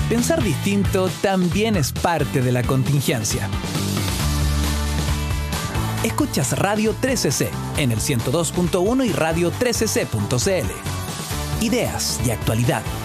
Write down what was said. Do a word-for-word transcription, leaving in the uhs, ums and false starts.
Pensar distinto también es parte de la contingencia. Escuchas Radio trece ce en el ciento dos punto uno y radio trece ce punto ce ele. Ideas y actualidad